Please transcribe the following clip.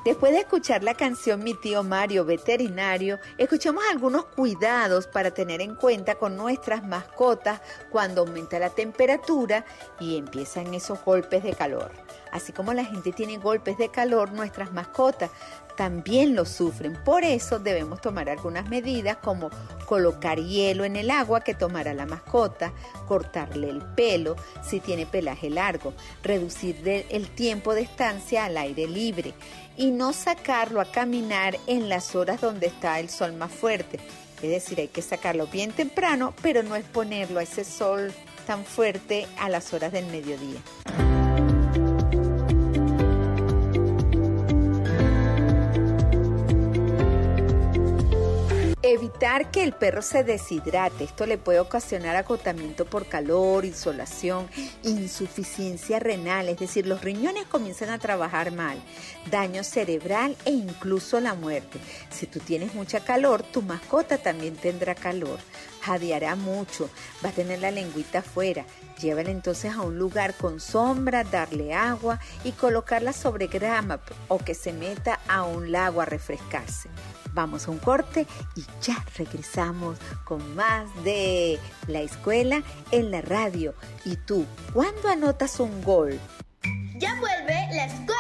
Después de escuchar la canción Mi tío Mario, veterinario, escuchemos algunos cuidados para tener en cuenta con nuestras mascotas cuando aumenta la temperatura y empiezan esos golpes de calor. Así como la gente tiene golpes de calor, nuestras mascotas también lo sufren. Por eso debemos tomar algunas medidas como colocar hielo en el agua que tomará la mascota, cortarle el pelo si tiene pelaje largo, reducir el tiempo de estancia al aire libre y no sacarlo a caminar en las horas donde está el sol más fuerte. Es decir, hay que sacarlo bien temprano, pero no exponerlo a ese sol tan fuerte a las horas del mediodía. Evitar que el perro se deshidrate. Esto le puede ocasionar agotamiento por calor, insolación, insuficiencia renal, es decir, los riñones comienzan a trabajar mal, daño cerebral e incluso la muerte. Si tú tienes mucha calor, tu mascota también tendrá calor. Jadeará mucho, va a tener la lengüita afuera. Llévala entonces a un lugar con sombra, darle agua y colocarla sobre grama o que se meta a un lago a refrescarse. Vamos a un corte y ya regresamos con más de La Escuela en la Radio. ¿Y tú, cuándo anotas un gol? Ya vuelve La Escuela